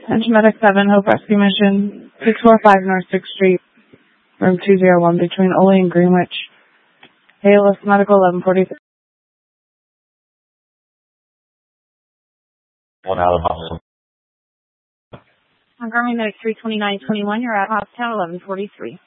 Attention Medic 7, Hope Rescue Mission, 645 North 6th Street, room 201, between Ole and Greenwich. ALS Medical 1143. 1 out of hospital. Montgomery Medic 32921, you're at hospital 1143.